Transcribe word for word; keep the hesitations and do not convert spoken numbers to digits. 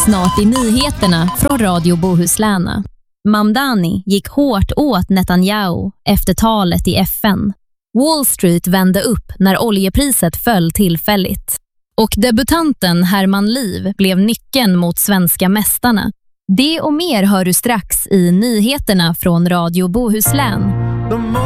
snart i nyheterna från Radio Bohuslän. Mamdani gick hårt åt Netanyahu efter talet i F N. Wall Street vände upp när oljepriset föll tillfälligt. Och debutanten Herman Liv blev nyckeln mot svenska mästarna. Det och mer hör du strax i nyheterna från Radio Bohuslän.